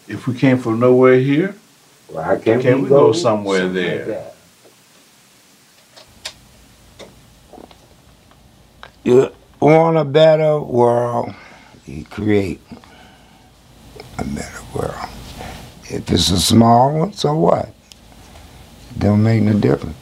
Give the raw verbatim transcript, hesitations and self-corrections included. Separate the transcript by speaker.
Speaker 1: If we came from nowhere here,
Speaker 2: Well, how can,
Speaker 1: can
Speaker 2: we,
Speaker 1: we
Speaker 2: go,
Speaker 1: go somewhere
Speaker 2: something
Speaker 1: there?
Speaker 2: like that? You want a better world, you create a better world. If it's a small one, so what? It don't make no difference.